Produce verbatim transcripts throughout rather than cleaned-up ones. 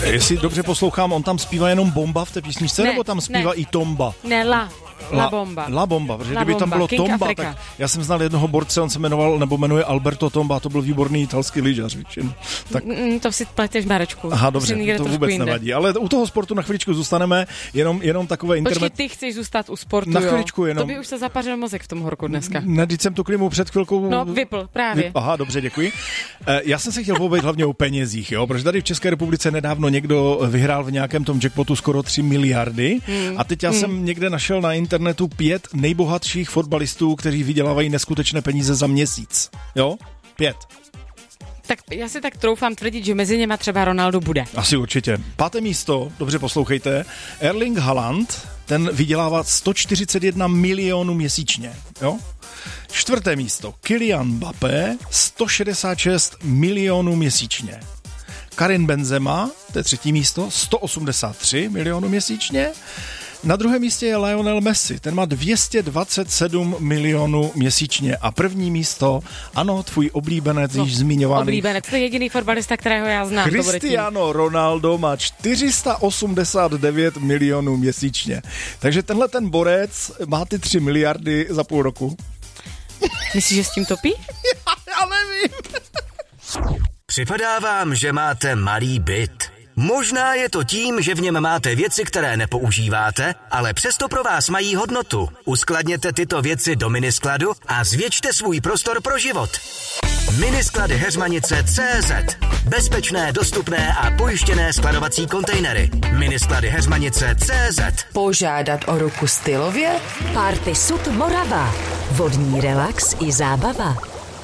Jestli dobře poslouchám, on tam zpívá jenom Bomba v té písničce, ne, nebo tam zpívá ne. i Tomba? Ne, La. La Bomba. La Bomba, protože La kdyby tam Bomba. bylo King Tomba, Afrika. tak já jsem znal jednoho borce, on se jmenoval, nebo jmenuje Alberto Tomba, to byl výborný italský lyžař. Tak... Mm, to si pleteš Marečku. Aha, dobře, to vůbec jinde. Nevadí, ale u toho sportu na chviličku zůstaneme, jenom, jenom takové internet... Počkej, ty chceš zůstat u sportu, na chviličku jenom. To by už se zapařil mozek v tom horku dneska. Ne, teď jsem tu klimu před chvilkou... No, vypl, právě. Vyp... Aha, dobře, děkuji. Já jsem se chtěl pobavit hlavně o penězích, jo, protože tady v České republice nedávno někdo vyhrál v nějakém tom jackpotu skoro tři miliardy hmm. a teď já hmm. jsem někde našel na internetu pět nejbohatších fotbalistů, kteří vydělávají neskutečné peníze za měsíc. Jo? Pět. Tak já si tak troufám tvrdit, že mezi něma třeba Ronaldo bude. Asi určitě. Páté místo, dobře poslouchejte, Erling Haaland, ten vydělává sto čtyřicet jedna milionů měsíčně. Jo? Čtvrté místo, Kylian Mbappé, sto šedesát šest milionů měsíčně. Karim Benzema, to je třetí místo, sto osmdesát tři milionů měsíčně. Na druhém místě je Lionel Messi, ten má dvě stě dvacet sedm milionů měsíčně a první místo, ano, tvůj oblíbenec, no, již zmiňovaný. Oblíbenec, to je jediný fotbalista, kterého já znám. Cristiano Ronaldo má čtyři sta osmdesát devět milionů měsíčně. Takže tenhle ten borec má ty tři miliardy za půl roku. Myslíš, že s tím topí? Já, já nevím. Připadá vám, že máte malý byt. Možná je to tím, že v něm máte věci, které nepoužíváte, ale přesto pro vás mají hodnotu. Uskladněte tyto věci do miniskladu a zvětšte svůj prostor pro život. Minisklady Heřmanice tečka cé zet. Bezpečné, dostupné a pojištěné skladovací kontejnery. Minisklady Heřmanice tečka cé zet. Požádat o ruku stylově? Party Sud Morava. Vodní relax i zábava.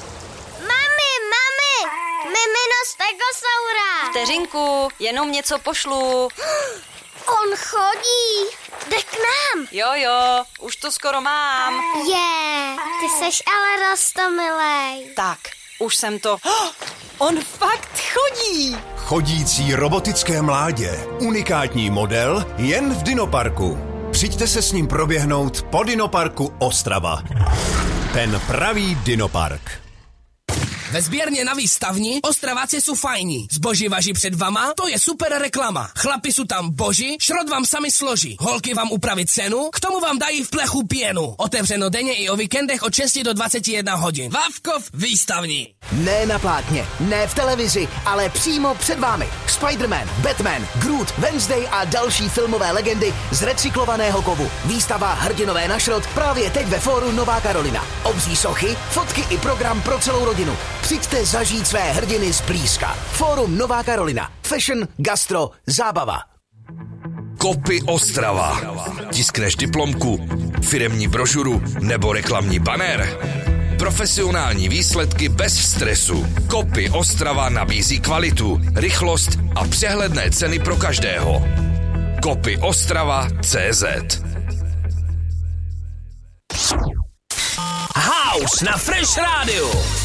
Stegosaura. Vteřinku, jenom něco pošlu. On chodí. Jde k nám. Jo, jo, už to skoro mám. Je, yeah, ty seš ale roztomilej. Tak, už jsem to... Oh, on fakt chodí. Chodící robotické mládě. Unikátní model jen v Dinoparku. Přijďte se s ním proběhnout po Dinoparku Ostrava. Ten pravý Dinopark. Ve sběrně na výstavni Ostraváci jsou fajní. Zboží važí před vama, to je super reklama. Chlapi jsou tam boží, šrot vám sami složí. Holky vám upraví cenu, k tomu vám dají v plechu pěnu. Otevřeno denně i o víkendech od šesti do dvaceti jedné hodin. Vávkov výstavní. Ne na plátně, ne v televizi, ale přímo před vámi. Spider-Man, Batman, Groot, Wednesday a další filmové legendy z recyklovaného kovu. Výstava Hrdinové na šrot právě teď ve fóru Nová Karolina. Obří sochy, fotky i program pro celou rodinu. Přijďte zažít své hrdiny zblízka. Fórum Nová Karolina. Fashion, gastro, zábava. Kopy Ostrava. Tiskneš diplomku, firemní brožuru nebo reklamní banner? Profesionální výsledky bez stresu. Kopy Ostrava nabízí kvalitu, rychlost a přehledné ceny pro každého. Kopy Ostrava tečka cé zet. House na Fresh Rádiu.